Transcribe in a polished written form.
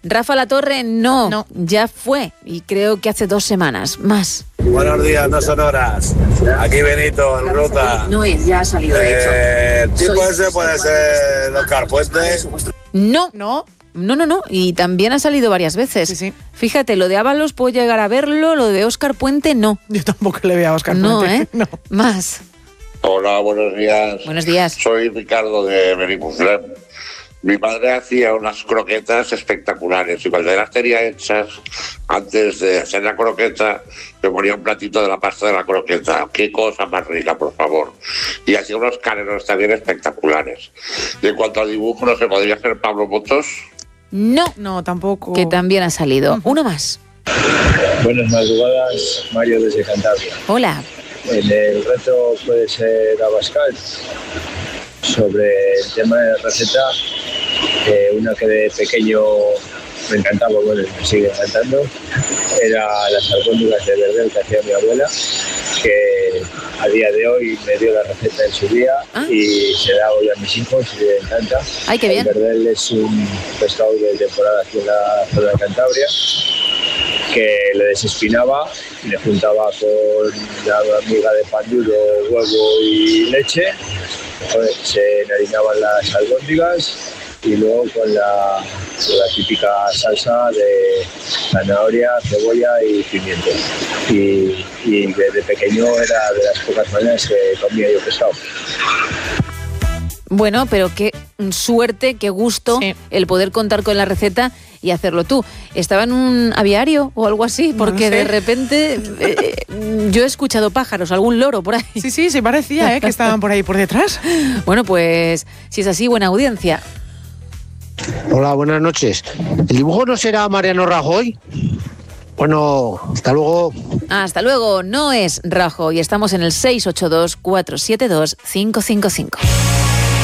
Rafa Latorre, no, ya fue, y creo que hace 2 semanas, más. Buenos días, no son horas. Aquí Benito, en ruta. No es, ya ha salido, de hecho. El tipo ese puede ser Oscar Puente. No, y también ha salido varias veces. Sí. Fíjate, lo de Ábalos puedo llegar a verlo, lo de Óscar Puente no. Yo tampoco le veo a Óscar Puente. No. Más. Hola, buenos días. Buenos días. Soy Ricardo de Benimuslem. Mi madre hacía unas croquetas espectaculares y cuando las tenía hechas, antes de hacer la croqueta, me ponía un platito de la pasta de la croqueta. ¡Qué cosa más rica, por favor! Y hacía unos canelos también espectaculares. Y en cuanto al dibujo, ¿no se podría hacer Pablo Motos? No, tampoco. Que también ha salido. Uno más. Buenas madrugadas, Mario desde Cantabria. Hola. En el reto puede ser Abascal. Sobre el tema de la receta, una que de pequeño me encantaba, bueno, me sigue encantando, era las albóndigas de verdel que hacía mi abuela, que a día de hoy me dio la receta en su día y se la hago yo a mis hijos y me encanta. ¡Ay, qué bien! El verdel es un pescado de temporada aquí en la zona de Cantabria, que le desespinaba, le juntaba con la miga de pan duro, huevo y leche. Se harinaban las albóndigas y luego con la típica salsa de zanahoria, cebolla y pimiento. Y desde pequeño era de las pocas maneras que comía yo pescado. Bueno, pero qué suerte, qué gusto el poder contar con la receta y hacerlo tú. ¿Estaba en un aviario o algo así? Porque de repente yo he escuchado pájaros, algún loro por ahí. Sí, se parecía que estaban por ahí por detrás. Bueno, pues si es así, buena audiencia. Hola, buenas noches. ¿El dibujo no será Mariano Rajoy? Bueno, hasta luego. Hasta luego, no es Rajoy. Estamos en el 682-472-555.